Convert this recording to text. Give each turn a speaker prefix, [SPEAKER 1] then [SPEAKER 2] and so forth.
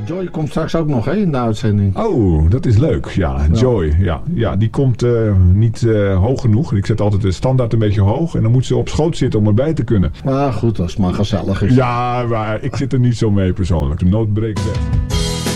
[SPEAKER 1] Joy komt straks ook nog in de uitzending.
[SPEAKER 2] Oh, dat is leuk. Ja, Joy. Ja, die komt niet hoog genoeg. Ik zet altijd de standaard een beetje hoog. En dan moet ze op schoot zitten om erbij te kunnen.
[SPEAKER 1] Maar goed, als het maar gezellig is.
[SPEAKER 2] Ja, maar ik zit er niet zo mee persoonlijk. De nood breekt weg.